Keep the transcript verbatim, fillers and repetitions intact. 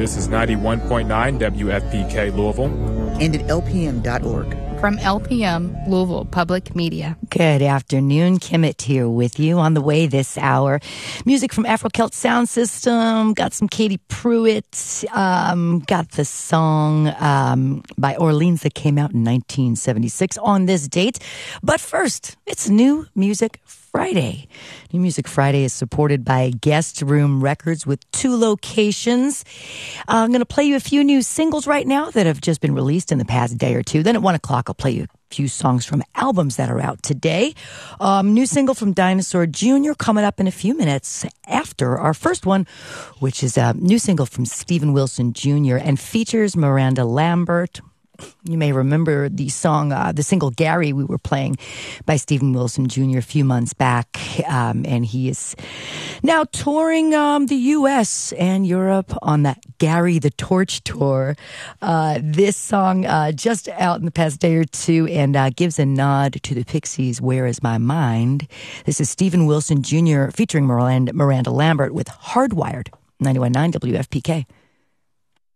This is ninety-one point nine W F P K Louisville. And at L P M dot org. From L P M, Louisville Public Media. Good afternoon. Kimmett here with you on the way this hour. Music from Afro-Celt Sound System. Got some Katie Pruitt. Um, got the song um, by Orleans that came out in nineteen seventy-six on this date. But first, it's New Music Friday. New Music Friday is supported by Guest Room Records with two locations. Uh, I'm going to play you a few new singles right now that have just been released in the past day or two. Then at one o'clock, I'll play you a few songs from albums that are out today. Um, new single from Dinosaur Junior coming up in a few minutes after our first one, which is a new single from Steven Wilson Junior and features Miranda Lambert. You may remember the song, uh, the single Gary we were playing by Steven Wilson Junior a few months back. Um, and he is now touring um, the U S and Europe on that Gary the Torch tour. Uh, this song uh, just out in the past day or two and uh, gives a nod to the Pixies' Where Is My Mind? This is Steven Wilson Junior featuring Miranda, Miranda Lambert with Hardwired, ninety-one point nine W F P K.